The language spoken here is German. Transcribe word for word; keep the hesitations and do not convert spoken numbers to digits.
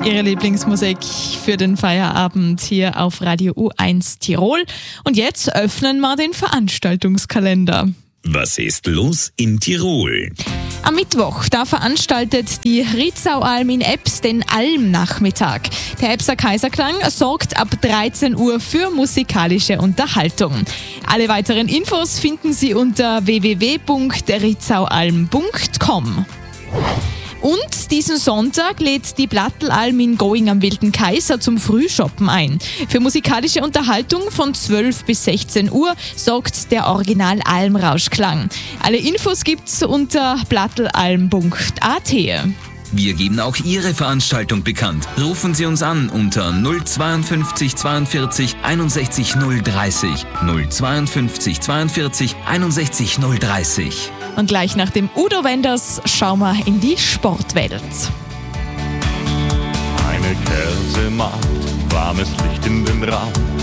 Ihre Lieblingsmusik für den Feierabend hier auf Radio U eins Tirol. Und jetzt öffnen wir den Veranstaltungskalender. Was ist los in Tirol? Am Mittwoch, da veranstaltet die Ritzaualm in Ebbs den Almnachmittag. Der Ebbser Kaiserklang sorgt ab dreizehn Uhr für musikalische Unterhaltung. Alle weiteren Infos finden Sie unter w w w punkt ritzaualm punkt com. Und diesen Sonntag lädt die Plattelalm in Going am Wilden Kaiser zum Frühshoppen ein. Für musikalische Unterhaltung von zwölf bis sechzehn Uhr sorgt der Original Almrauschklang. Alle Infos gibt's unter plattelalm punkt a t. Wir geben auch Ihre Veranstaltung bekannt. Rufen Sie uns an unter null zweiundfünfzig zweiundvierzig einundsechzig null dreißig. null zweiundfünfzig zweiundvierzig einundsechzig null dreißig. Und gleich nach dem Udo Wenders schauen wir in die Sportwelt. Eine Kerze macht warmes Licht in den Raum.